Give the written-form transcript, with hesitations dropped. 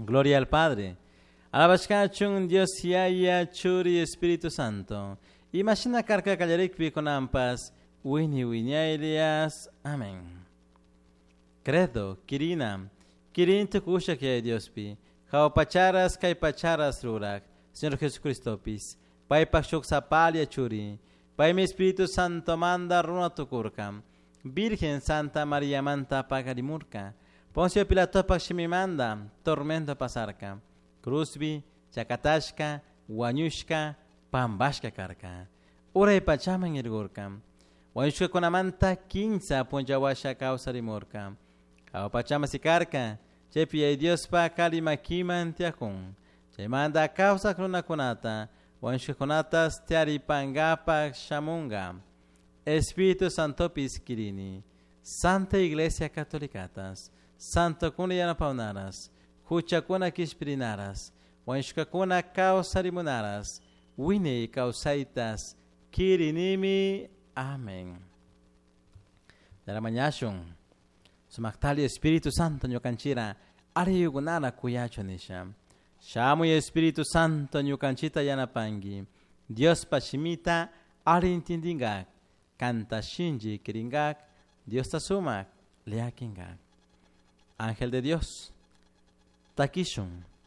Gloria al Padre. Alabashkachun Dios Yaya Churi Espíritu Santo. Imagina carca callarikvi con ampas. Wini Elias. Amén. Credo, Kirina. Kirin tukusha que Dios pi. Kao pacharas kai pacharas rurak. Señor Jesucristo pis. Pai pakshuk sapalia churi. Pai mi Espíritu Santo manda runa tukurkam. Virgen Santa María Manta Pagarimurka. Poncio Pilato Pakshimimanda, Tormento Pasarka. Cruzbi, Chakatashka, Wanyushka, Pambashka Karka. Ora y Pachaman Irgurka. Wanyushka Konamanta, Quinza, Ponjawasha Causa Rimurka. Kao Pachama Sikarka, Chepi e Dios Pa Kalima Kiman Tiakun. Chemanda Causa Kruna Konata, Wanyushka Konatas Tiari Pangapa Shamunga. Espíritu Santo Piskirini, Santa Iglesia Catolicatas, Santo Cunha Paunaras, Cucha Cuna Kispirinaras, Wanshka Cuna Causarimunaras, Wine Causaitas, Kirinimi, Amén. De la mañana, Sumaktali Espíritu Santo Nyokanchira, Ariugunana Kuyachonisha, Shamu Espíritu Santo Nyokanchita Yanapangi, Dios Pachimita, Arintindingak, Canta Shinji Kiringak, Dios Tasumak, Leakingak. Ángel de Dios, Takishun,